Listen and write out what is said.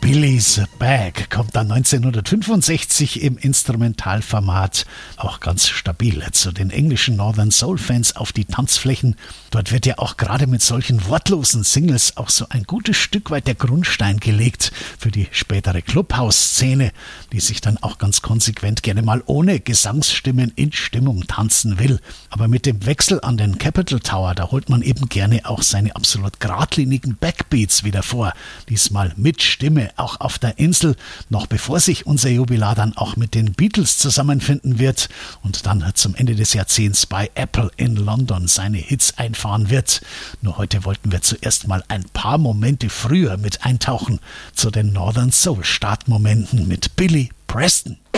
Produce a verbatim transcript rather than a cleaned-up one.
Billy's Bag kommt dann neunzehnhundertfünfundsechzig im Instrumentalformat, auch ganz stabil, zu den englischen Northern Soul Fans auf die Tanzflächen. Dort wird ja auch gerade mit solchen wortlosen Singles auch so ein gutes Stück weit der Grundstein gelegt für die spätere Clubhouse-Szene, die sich dann auch ganz konsequent gerne mal ohne Gesangsstimmen in Stimmung tanzen will. Aber mit dem Wechsel an den Capitol Tower, da holt man eben gerne auch seine absolut geradlinigen Backbeats wieder vor, diesmal mit Stimme, auch auf der Insel, noch bevor sich unser Jubilar dann auch mit den Beatles zusammenfinden wird und dann zum Ende des Jahrzehnts bei Apple in London seine Hits einfahren wird. Nur heute wollten wir zuerst mal ein paar Momente früher mit eintauchen zu den Northern Soul Startmomenten mit Billy Preston.